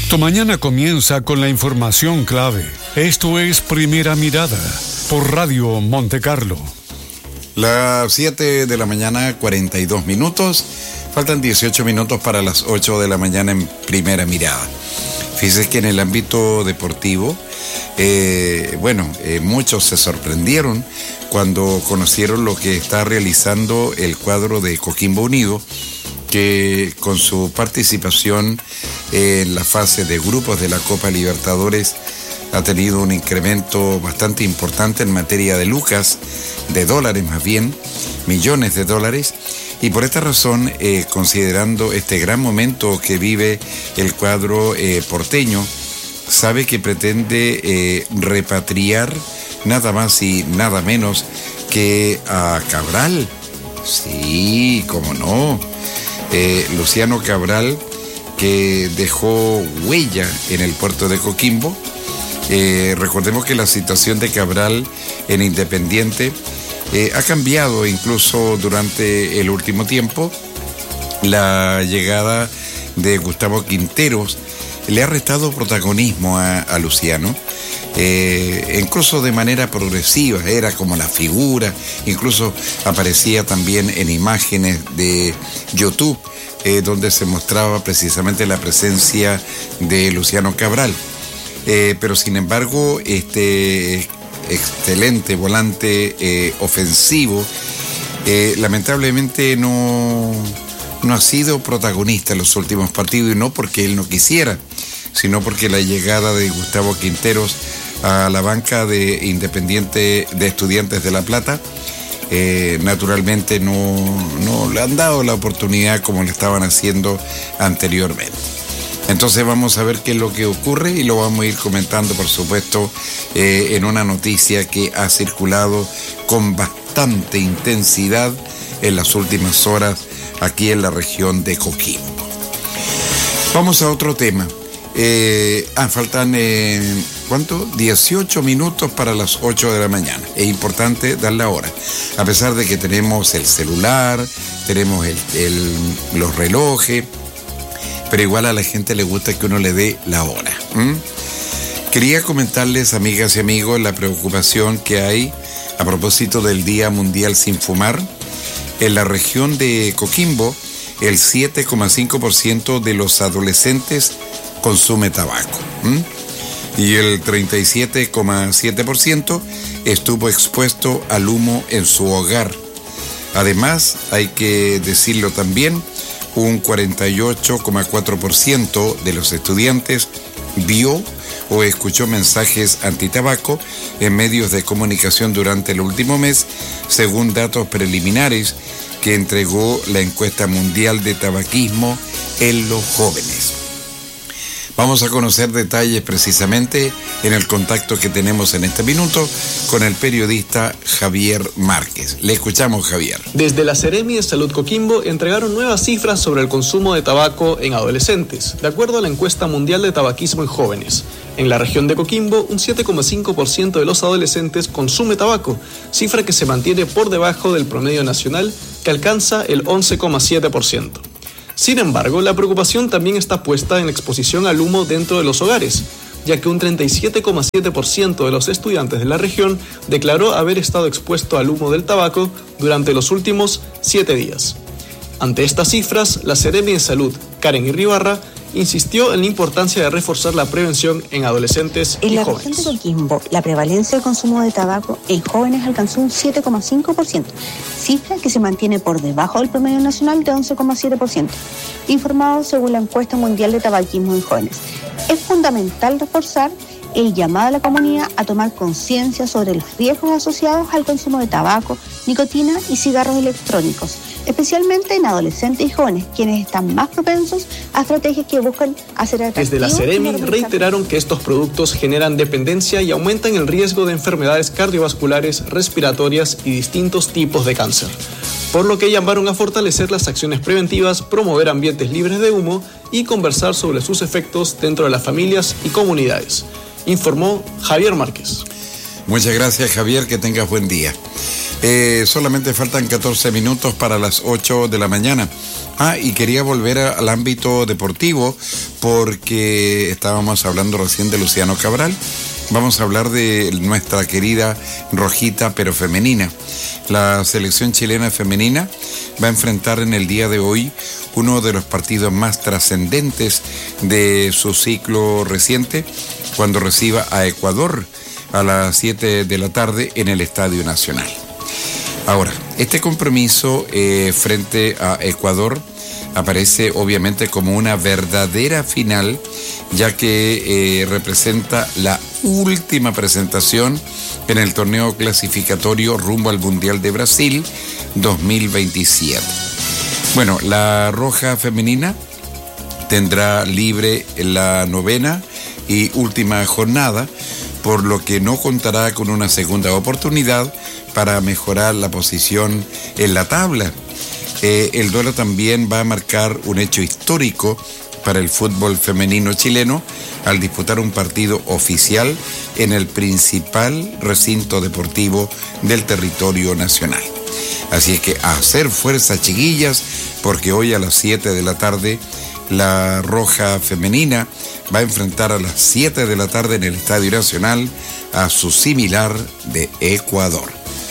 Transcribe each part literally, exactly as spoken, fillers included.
Tu mañana comienza con la información clave. Esto es Primera Mirada por Radio Monte Carlo. Las siete de la mañana, cuarenta y dos minutos. Faltan dieciocho minutos para las ocho de la mañana en Primera Mirada. Fíjese que en el ámbito deportivo, eh, bueno, eh, muchos se sorprendieron cuando conocieron lo que está realizando el cuadro de Coquimbo Unido, que con su participación en la fase de grupos de la Copa Libertadores ha tenido un incremento bastante importante en materia de lucas, de dólares más bien, millones de dólares, y por esta razón, eh, considerando este gran momento que vive el cuadro eh, porteño, sabe que pretende eh, repatriar nada más y nada menos que a Cabral. Sí, cómo no. Eh, Luciano Cabral, que dejó huella en el puerto de Coquimbo. Eh, recordemos que la situación de Cabral en Independiente eh, ha cambiado incluso durante el último tiempo. La llegada de Gustavo Quinteros le ha restado protagonismo a, a Luciano, eh, incluso de manera progresiva. Era como la figura, incluso aparecía también en imágenes de YouTube, eh, donde se mostraba precisamente la presencia de Luciano Cabral. Eh, pero sin embargo, este excelente volante eh, ofensivo, eh, lamentablemente no, no ha sido protagonista en los últimos partidos, y no porque él no quisiera, sino porque la llegada de Gustavo Quinteros a la banca de Independiente de Estudiantes de La Plata, eh, naturalmente no, no le han dado la oportunidad como le estaban haciendo anteriormente. Entonces vamos a ver qué es lo que ocurre y lo vamos a ir comentando, por supuesto, eh, en una noticia que ha circulado con bastante intensidad en las últimas horas aquí en la región de Coquimbo. Vamos a otro tema. Eh, ah, faltan, eh, ¿cuánto? dieciocho minutos para las ocho de la mañana. Es importante dar la hora. A pesar de que tenemos el celular, tenemos el, el, los relojes, pero igual a la gente le gusta que uno le dé la hora. ¿Mm? Quería comentarles, amigas y amigos, la preocupación que hay a propósito del Día Mundial Sin Fumar. En la región de Coquimbo, el siete coma cinco por ciento de los adolescentes consume tabaco. ¿Mm? Y el treinta y siete coma siete por ciento estuvo expuesto al humo en su hogar. Además, hay que decirlo también, un cuarenta y ocho coma cuatro por ciento de los estudiantes vio o escuchó mensajes antitabaco en medios de comunicación durante el último mes, según datos preliminares que entregó la encuesta mundial de tabaquismo en los jóvenes. Vamos a conocer detalles precisamente en el contacto que tenemos en este minuto con el periodista Javier Márquez. Le escuchamos, Javier. Desde la Seremi de Salud Coquimbo entregaron nuevas cifras sobre el consumo de tabaco en adolescentes, de acuerdo a la encuesta mundial de tabaquismo en jóvenes. En la región de Coquimbo, un siete coma cinco por ciento de los adolescentes consume tabaco, cifra que se mantiene por debajo del promedio nacional, que alcanza el once coma siete por ciento. Sin embargo, la preocupación también está puesta en la exposición al humo dentro de los hogares, ya que un treinta y siete coma siete por ciento de los estudiantes de la región declaró haber estado expuesto al humo del tabaco durante los últimos siete días. Ante estas cifras, la Seremi de Salud, Karen Irribarra, insistió en la importancia de reforzar la prevención en adolescentes y jóvenes. En la región de Coquimbo, la prevalencia del consumo de tabaco en jóvenes alcanzó un siete coma cinco por ciento, cifra que se mantiene por debajo del promedio nacional de once coma siete por ciento, informado según la encuesta mundial de tabaquismo en jóvenes. Es fundamental reforzar el llamado a la comunidad a tomar conciencia sobre los riesgos asociados al consumo de tabaco, nicotina y cigarros electrónicos, especialmente en adolescentes y jóvenes, quienes están más propensos a estrategias que buscan hacer atractivos. Desde la Seremi reiteraron que estos productos generan dependencia y aumentan el riesgo de enfermedades cardiovasculares, respiratorias y distintos tipos de cáncer, por lo que llamaron a fortalecer las acciones preventivas, promover ambientes libres de humo y conversar sobre sus efectos dentro de las familias y comunidades, informó Javier Márquez. Muchas gracias, Javier, que tengas buen día. Eh, solamente faltan catorce minutos para las ocho de la mañana. Ah, y quería volver a, al ámbito deportivo porque estábamos hablando recién de Luciano Cabral. Vamos a hablar de nuestra querida Rojita, pero femenina. La selección chilena femenina va a enfrentar en el día de hoy uno de los partidos más trascendentes de su ciclo reciente, cuando reciba a Ecuador a las siete de la tarde en el Estadio Nacional. Ahora, este compromiso eh, frente a Ecuador aparece obviamente como una verdadera final, ya que eh, representa la última presentación en el torneo clasificatorio rumbo al Mundial de Brasil dos mil veintisiete. Bueno, la Roja femenina tendrá libre la novena y última jornada, por lo que no contará con una segunda oportunidad para mejorar la posición en la tabla. Eh, el duelo también va a marcar un hecho histórico para el fútbol femenino chileno al disputar un partido oficial en el principal recinto deportivo del territorio nacional. Así es que a hacer fuerza, chiquillas, porque hoy a las siete de la tarde la Roja femenina va a enfrentar a las siete de la tarde en el Estadio Nacional a su similar de Ecuador.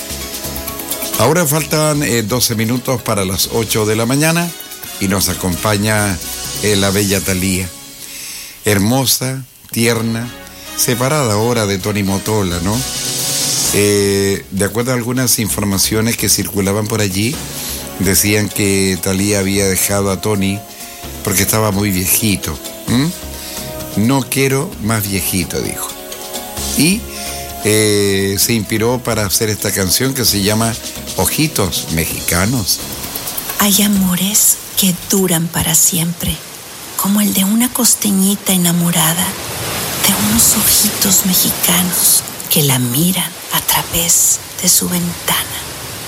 Ahora faltan eh, doce minutos para las ocho de la mañana y nos acompaña eh, la bella Thalía. Hermosa, tierna, separada ahora de Tony Motola, ¿no? Eh, de acuerdo a algunas informaciones que circulaban por allí, decían que Thalía había dejado a Tony porque estaba muy viejito. ¿Mm? No quiero más viejito, dijo. Y eh, se inspiró para hacer esta canción que se llama Ojitos Mexicanos. Hay amores que duran para siempre, como el de una costeñita enamorada de unos ojitos mexicanos que la miran a través de su ventana.